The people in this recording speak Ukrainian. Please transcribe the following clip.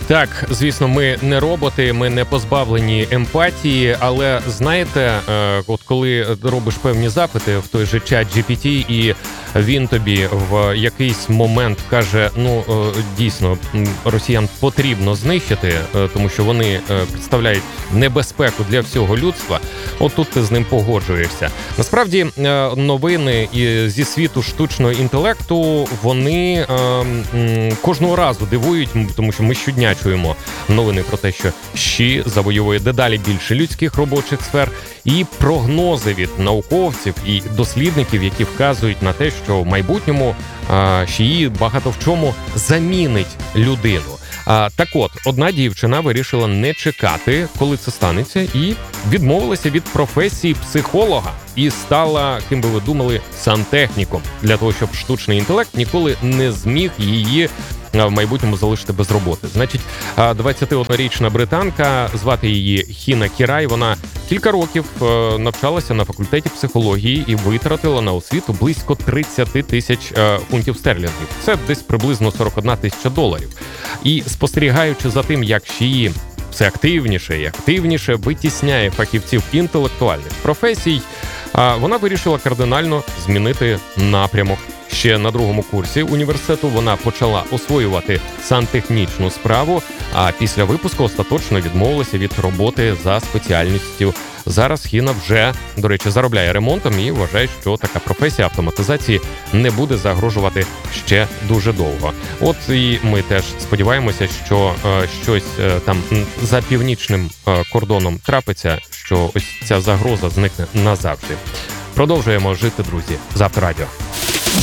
Так, звісно, ми не роботи, ми не позбавлені емпатії, але знаєте, от коли робиш певні запити в той же чат GPT, і він тобі в якийсь момент каже, дійсно, росіян потрібно знищити, тому що вони представляють небезпеку для всього людства, от тут ти з ним погоджуєшся. Насправді, новини зі світу штучного інтелекту, вони кожного разу дивують, тому що ми щодня чуємо новини про те, що ЩІ завоює дедалі більше людських робочих сфер, і прогнози від науковців і дослідників, які вказують на те, що в майбутньому ЩІ багато в чому замінить людину. Так от, одна дівчина вирішила не чекати, коли це станеться, і відмовилася від професії психолога і стала, ким би ви думали, сантехніком, для того, щоб штучний інтелект ніколи не зміг її в майбутньому залишити без роботи. Значить, 21-річна британка, звати її Хіна Кірай, вона кілька років навчалася на факультеті психології і витратила на освіту близько 30 тисяч фунтів стерлінгів. Це десь приблизно 41 тисяча доларів. І спостерігаючи за тим, як ЩІ все активніше і активніше витісняє фахівців інтелектуальних професій, вона вирішила кардинально змінити напрямок. Ще на другому курсі університету вона почала освоювати сантехнічну справу, а після випуску остаточно відмовилася від роботи за спеціальністю. Зараз Хіна вже, до речі, заробляє ремонтом і вважає, що така професія автоматизації не буде загрожувати ще дуже довго. От і ми теж сподіваємося, що щось там за північним кордоном трапиться, що ось ця загроза зникне назавжди. Продовжуємо жити, друзі, з Авторадіо.